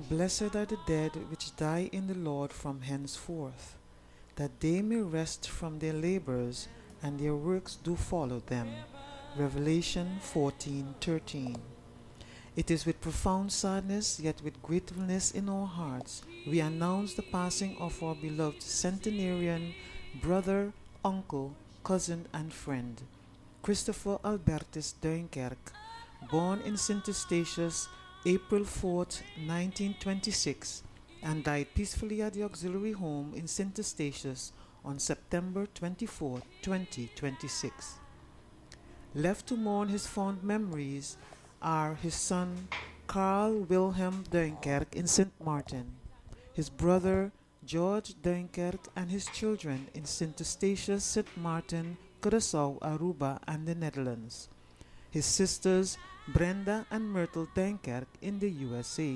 Blessed are the dead which die in the Lord from henceforth, that they may rest from their labors, and their works do follow them. Revelation 14:13. It is with profound sadness, yet with gratefulness in our hearts, we announce the passing of our beloved centenarian, brother, uncle, cousin, and friend, Christopher Albertus Duinkerk, born in Sint Eustatius, April 4, 1926, and died peacefully at the auxiliary home in Sint Eustatius on September 24, 2026. Left to mourn his fond memories are his son Carl Wilhelm Duinkerk in St. Martin, his brother George Duinkerk and his children in Sint Eustatius, St. Martin, Curaçao, Aruba, and the Netherlands, his sisters Brenda and Myrtle Duinkerk in the USA,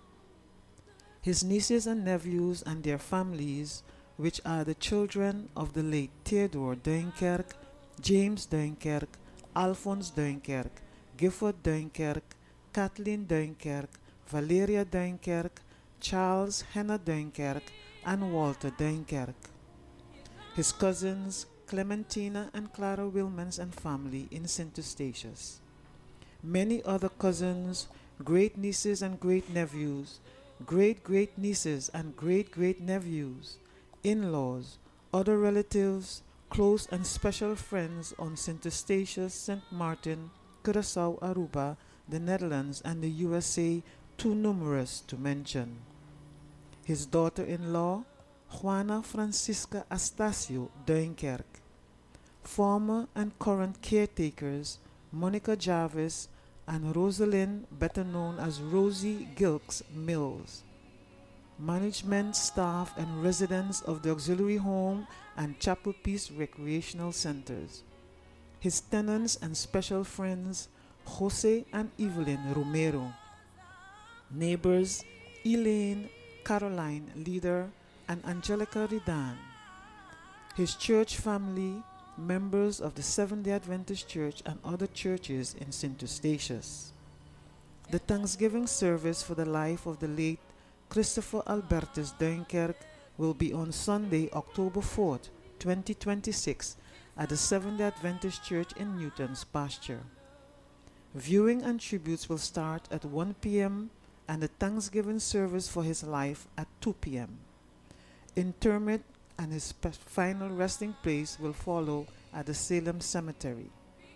his nieces and nephews and their families, which are the children of the late Theodore Duinkerk, James Duinkerk, Alphonse Duinkerk, Gifford Duinkerk, Kathleen Duinkerk, Valeria Duinkerk, Charles Henna Duinkerk, and Walter Duinkerk. His cousins Clementina and Clara Wilmans and family in St. Eustatius. Many other cousins, great-nieces and great-nephews, great-great-nieces and great-great-nephews, in-laws, other relatives, close and special friends on St. Eustatius, St. Martin, Curaçao, Aruba, the Netherlands, and the USA, too numerous to mention. His daughter-in-law, Juana Francisca Astacio Duinkerk. Former and current caretakers, Monica Jarvis and Rosalind, better known as Rosie Gilks Mills. Management, staff, and residents of the auxiliary home and Chapel Peace recreational centers. His tenants and special friends, Jose and Evelyn Romero. Neighbors, Elaine, Caroline Leader, and Angelica Ridan. His church family, members of the Seventh-day Adventist Church and other churches in St. Eustatius. The Thanksgiving service for the life of the late Christopher Albertus Duinkerk will be on Sunday, October 4, 2026, at the Seventh-day Adventist Church in Newton's Pasture. Viewing and tributes will start at 1 p.m. and the Thanksgiving service for his life at 2 p.m. Interment and his final resting place will follow at the Salem Cemetery.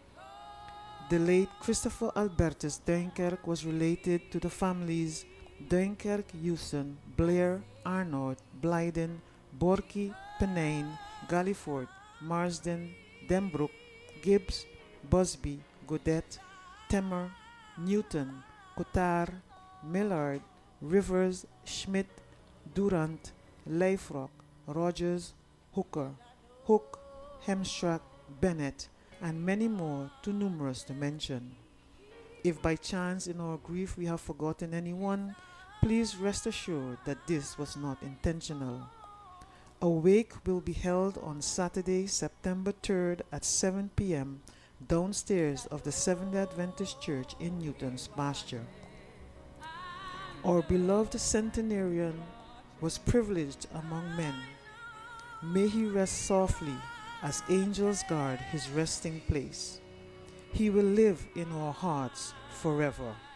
The late Christopher Albertus Duinkerk was related to the families Duinkerk, Houston, Blair, Arnold, Blyden, Borky, Penine, Galliford, Marsden, Denbrook, Gibbs, Busby, Godet, Temer, Newton, Cotard, Millard, Rivers, Schmidt, Durant, Leifrock, Rogers, Hooker, Hook, Hemstrack, Bennett, and many more too numerous to mention. If by chance in our grief we have forgotten anyone, please rest assured that this was not intentional. A wake will be held on Saturday, September 3rd at 7 p.m. downstairs of the Seventh-day Adventist Church in Newton's Pasture. Our beloved centenarian was privileged among men. May he rest softly as angels guard his resting place. He will live in our hearts forever.